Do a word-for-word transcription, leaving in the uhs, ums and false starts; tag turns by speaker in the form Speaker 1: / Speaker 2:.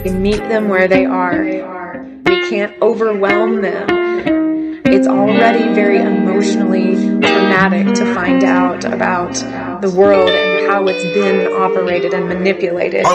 Speaker 1: We meet them where they are. We can't overwhelm them. It's already very emotionally traumatic to find out about the world and how it's been operated and manipulated.